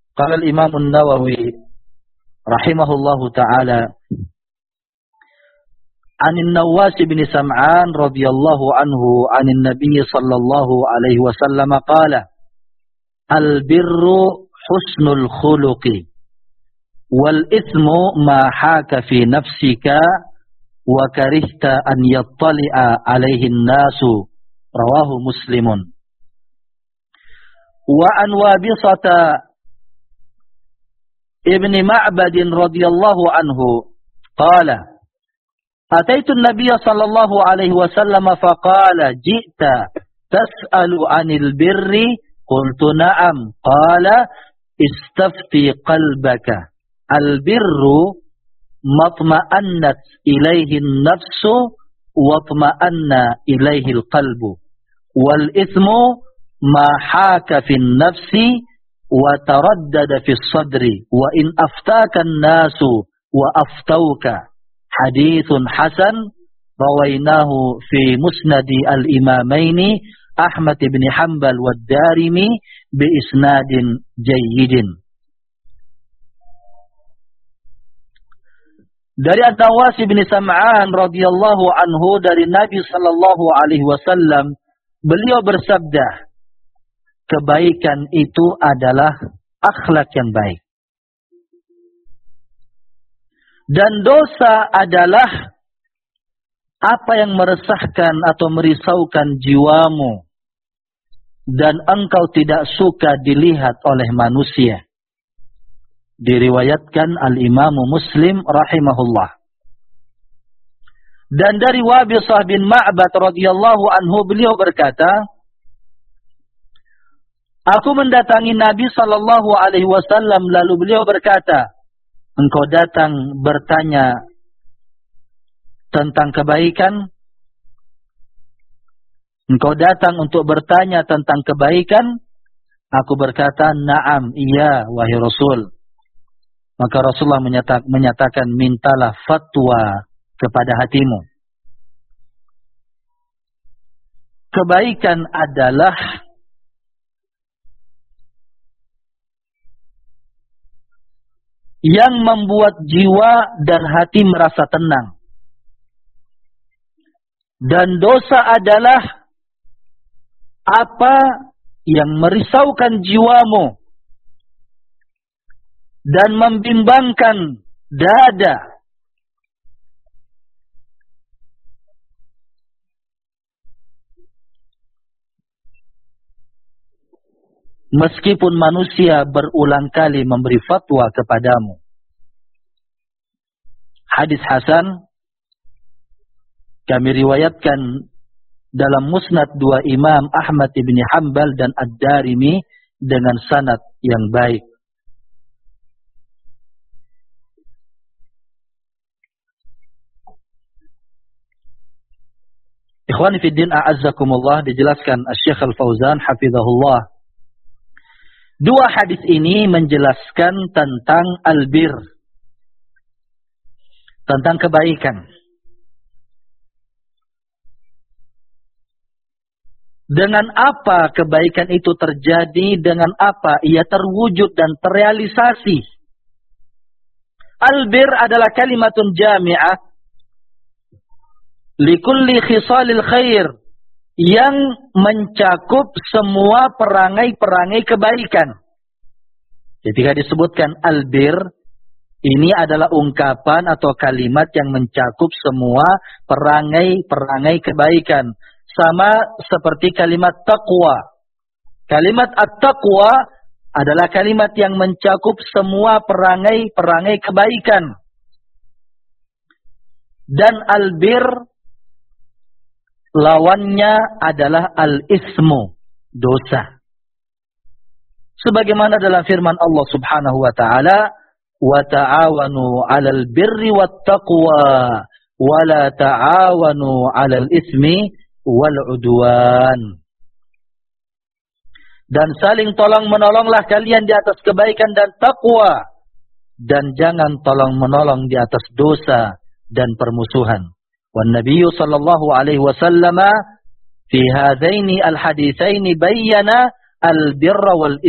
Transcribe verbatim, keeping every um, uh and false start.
Qala al-Imam an-Nawawi rahimahullahu ta'ala عن النواس بن سمعان رضي الله عنه عن النبي صلى الله عليه وسلم قال البر حسن الخلق والإثم ما حاك في نفسك وكرهت أن يطلع عليه الناس رواه مسلم. وعن وابصة ابن معبد رضي الله عنه قال أتيت النبي صلى الله عليه وسلم فقال جئت تسأل عن البر قلت نعم قال استفتي قلبك البر ما اطمأنت إليه النفس واطمأن إليه القلب والإثم ما حاك في النفس وتردد في الصدر وإن أفتاك الناس وأفتوك حديث حسن رويناه في مسند الإمامين أحمد بن حنبل والدارمي بإسناد جيد. Dari An-Nawas bin Sam'an radhiyallahu anhu dari Nabi sallallahu alaihi wasallam, beliau bersabda, kebaikan itu adalah akhlak yang baik. Dan dosa adalah apa yang meresahkan atau merisaukan jiwamu dan engkau tidak suka dilihat oleh manusia. Diriwayatkan Al-Imamu Muslim rahimahullah. Dan dari Wabisah bin Ma'bad radhiyallahu anhu beliau berkata, aku mendatangi Nabi sallallahu alaihi wasallam lalu beliau berkata, engkau datang bertanya tentang kebaikan? Engkau datang untuk bertanya tentang kebaikan? Aku berkata, na'am, iya, wahai Rasul. Maka Rasulullah menyatakan, menyatakan mintalah fatwa kepada hatimu. Kebaikan adalah yang membuat jiwa dan hati merasa tenang. Dan dosa adalah apa yang merisaukan jiwamu dan membimbangkan dada. Meskipun manusia berulang kali memberi fatwa kepadamu. Hadis hasan kami riwayatkan dalam musnad dua Imam Ahmad ibn Hanbal dan Ad-Darimi dengan sanad yang baik. Ikhwani fi din a'azzakumullah, dijelaskan Asy-Syaikh Al-Fauzan hafizahullah. Dua hadis ini menjelaskan tentang albir, tentang kebaikan. Dengan apa kebaikan itu terjadi, dengan apa ia terwujud dan terrealisasi. Albir adalah kalimatun jami'ah likulli khisalil khair, yang mencakup semua perangai-perangai kebaikan. Ketika disebutkan albir, ini adalah ungkapan atau kalimat yang mencakup semua perangai-perangai kebaikan. Sama seperti kalimat taqwa. Kalimat at-taqwa adalah kalimat yang mencakup semua perangai-perangai kebaikan. Dan albir lawannya adalah al-ismu, dosa. Sebagaimana dalam firman Allah Subhanahu wa taala, "Wa ta'awanu 'alal birri wat taqwa wa la ta'awanu 'alal ismi wal 'udwan." Dan saling tolong-menolonglah kalian di atas kebaikan dan takwa, dan jangan tolong-menolong di atas dosa dan permusuhan. والنبي صلى الله عليه وسلم في هذين الحديثين بين البر والإثم